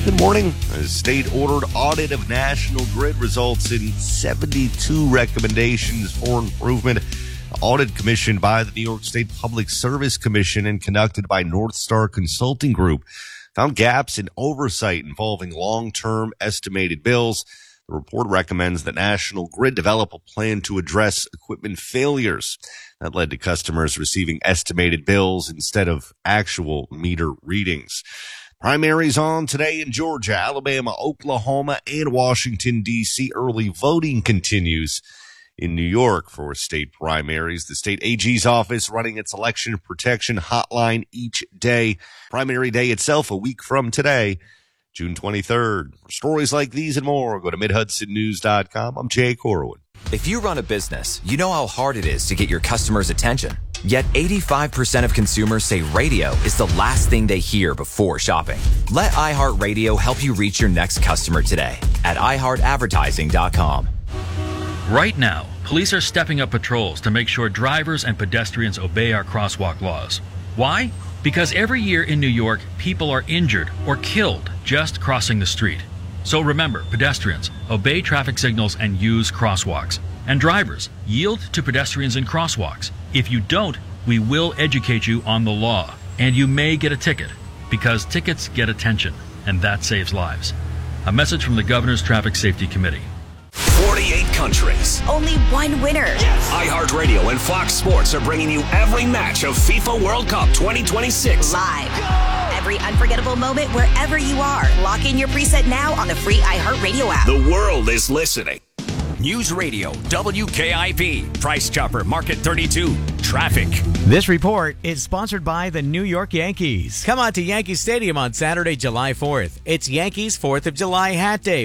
Good morning. A state-ordered audit of National Grid results in 72 recommendations for improvement. Audit commissioned by the New York State Public Service Commission and conducted by North Star Consulting Group found gaps in oversight involving long-term estimated bills. The report recommends that National Grid develop a plan to address equipment failures that led to customers receiving estimated bills instead of actual meter readings. Primaries on today in Georgia, Alabama, Oklahoma, and Washington, D.C. Early voting continues in New York for state primaries. The state AG's office running its election protection hotline each day. Primary day itself a week from today, June 23rd. For stories like these and more, go to MidHudsonNews.com. I'm Jay Corwin. If you run a business, you know how hard it is to get your customers' attention. Yet 85% of consumers say radio is the last thing they hear before shopping. Let iHeartRadio help you reach your next customer today at iHeartAdvertising.com. Right now, police are stepping up patrols to make sure drivers and pedestrians obey our crosswalk laws. Why? Because every year in New York, people are injured or killed just crossing the street. So remember, pedestrians, obey traffic signals and use crosswalks. And drivers, yield to pedestrians in crosswalks. If you don't, we will educate you on the law, and you may get a ticket, because tickets get attention, and that saves lives. A message from the Governor's Traffic Safety Committee. 48 countries. Only one winner. Yes. iHeartRadio and Fox Sports are bringing you every match of FIFA World Cup 2026. Live. Every unforgettable moment wherever you are. Lock in your preset now on the free iHeartRadio app. The world is listening. News Radio, WKIP, Price Chopper, Market 32, Traffic. This report is sponsored by the New York Yankees. Come on to Yankee Stadium on Saturday, July 4th. It's Yankees 4th of July Hat Day.